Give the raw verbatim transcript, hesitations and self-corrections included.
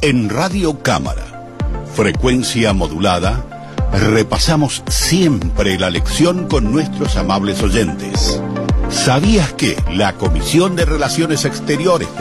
En Radio Cámara, frecuencia modulada, repasamos siempre la lección con nuestros amables oyentes. ¿Sabías que la Comisión de Relaciones Exteriores